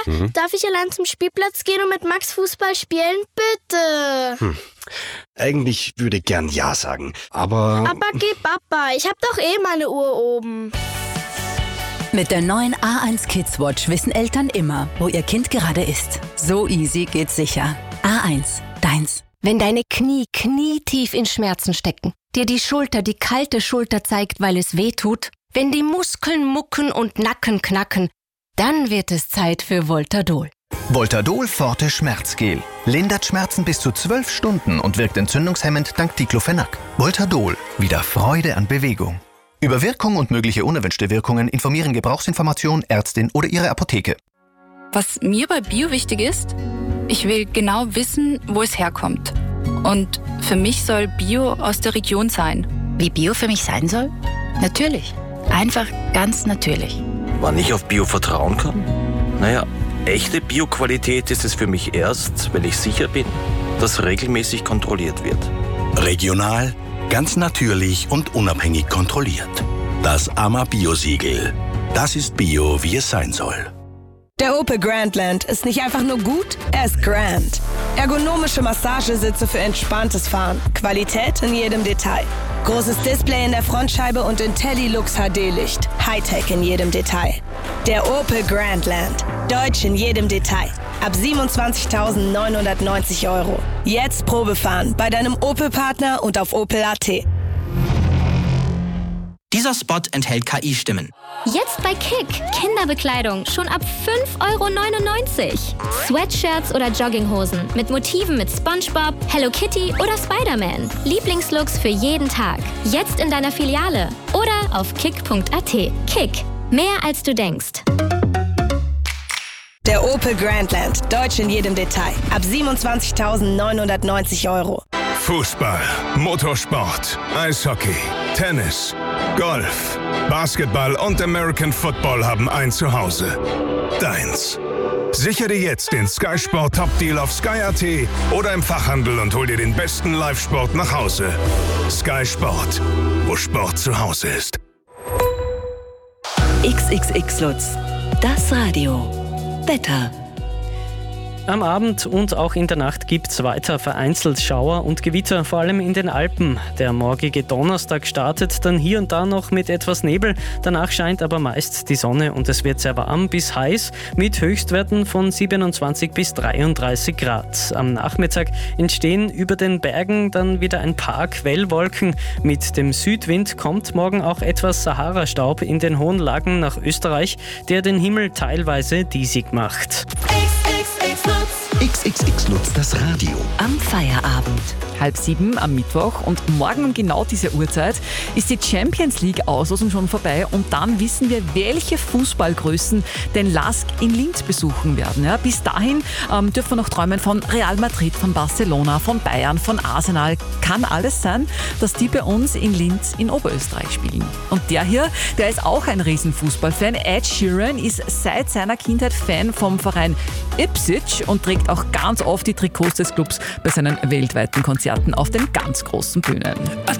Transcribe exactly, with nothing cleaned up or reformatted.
mhm. darf ich allein zum Spielplatz gehen und mit Max Fußball spielen? Bitte. Hm. Eigentlich würde ich gern Ja sagen, aber... Aber geh Papa, ich hab doch eh meine Uhr oben. Mit der neuen A eins Kids Watch wissen Eltern immer, wo ihr Kind gerade ist. So easy geht's sicher. A eins, deins. Wenn deine Knie knietief in Schmerzen stecken, dir die Schulter die kalte Schulter zeigt, weil es weh tut, wenn die Muskeln mucken und Nacken knacken, dann wird es Zeit für Voltadol. Voltadol Forte Schmerzgel. Lindert Schmerzen bis zu zwölf Stunden und wirkt entzündungshemmend dank Diclofenac. Voltadol. Wieder Freude an Bewegung. Über Wirkung und mögliche unerwünschte Wirkungen informieren Gebrauchsinformation, Ärztin oder Ihre Apotheke. Was mir bei Bio wichtig ist, ich will genau wissen, wo es herkommt. Und für mich soll Bio aus der Region sein. Wie Bio für mich sein soll? Natürlich. Einfach ganz natürlich. Wann ich auf Bio vertrauen kann? Naja, echte Bio-Qualität ist es für mich erst, wenn ich sicher bin, dass regelmäßig kontrolliert wird. Regional, ganz natürlich und unabhängig kontrolliert. Das A M A Bio-Siegel. Das ist Bio, wie es sein soll. Der Opel Grandland ist nicht einfach nur gut, er ist grand. Ergonomische Massagesitze für entspanntes Fahren. Qualität in jedem Detail. Großes Display in der Frontscheibe und IntelliLux H D-Licht. Hightech in jedem Detail. Der Opel Grandland. Deutsch in jedem Detail. Ab siebenundzwanzigtausendneunhundertneunzig Euro. Jetzt Probefahren bei deinem Opel-Partner und auf opel punkt a t. Dieser Spot enthält K I-Stimmen. Jetzt bei Kick. Kinderbekleidung schon ab fünf Euro neunundneunzig. Sweatshirts oder Jogginghosen mit Motiven mit SpongeBob, Hello Kitty oder Spider-Man. Lieblingslooks für jeden Tag. Jetzt in deiner Filiale oder auf kick punkt a t. Kick. Mehr als du denkst. Der Opel Grandland. Deutsch in jedem Detail. Ab siebenundzwanzigtausendneunhundertneunzig Euro. Fußball, Motorsport, Eishockey, Tennis, Golf, Basketball und American Football haben ein Zuhause. Deins. Sichere dir jetzt den Sky Sport Top Deal auf sky punkt a t oder im Fachhandel und hol dir den besten Live-Sport nach Hause. Sky Sport, wo Sport zu Hause ist. X X X Lutz, das Radio. Wetter. Am Abend und auch in der Nacht gibt es weiter vereinzelt Schauer und Gewitter, vor allem in den Alpen. Der morgige Donnerstag startet dann hier und da noch mit etwas Nebel. Danach scheint aber meist die Sonne und es wird sehr warm bis heiß mit Höchstwerten von siebenundzwanzig bis dreiunddreißig Grad. Am Nachmittag entstehen über den Bergen dann wieder ein paar Quellwolken. Mit dem Südwind kommt morgen auch etwas Sahara-Staub in den hohen Lagen nach Österreich, der den Himmel teilweise diesig macht. X X X Lutz, das Radio. Am Feierabend. Halb sieben am Mittwoch und morgen um genau diese Uhrzeit ist die Champions League Auslosung schon vorbei und dann wissen wir, welche Fußballgrößen den Lask in Linz besuchen werden. Ja, bis dahin ähm, dürfen wir noch träumen von Real Madrid, von Barcelona, von Bayern, von Arsenal. Kann alles sein, dass die bei uns in Linz in Oberösterreich spielen. Und der hier, der ist auch ein Riesenfußballfan. Ed Sheeran ist seit seiner Kindheit Fan vom Verein Ipswich und trägt auch ganz oft die Trikots des Clubs bei seinen weltweiten Konzerten auf den ganz großen Bühnen.